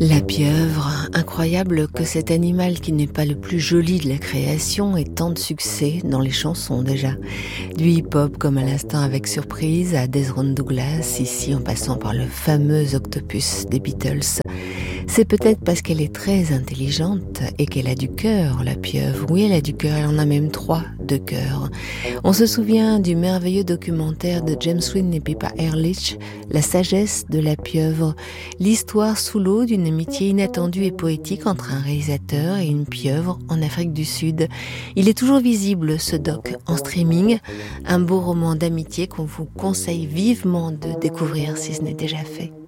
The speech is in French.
La pieuvre, incroyable que cet animal qui n'est pas le plus joli de la création ait tant de succès dans les chansons déjà. Du hip-hop comme à l'instant avec Surprise à Desmond Douglas, ici en passant par le fameux Octopus des Beatles. C'est peut-être parce qu'elle est très intelligente et qu'elle a du cœur, la pieuvre. Oui, elle a du cœur, elle en a même 3 de cœur. On se souvient du merveilleux documentaire de James Wynne et Pippa Ehrlich, La sagesse de la pieuvre, l'histoire sous l'eau d'une amitié inattendue et poétique entre un réalisateur et une pieuvre en Afrique du Sud. Il est toujours visible, ce doc, en streaming, un beau roman d'amitié qu'on vous conseille vivement de découvrir si ce n'est déjà fait.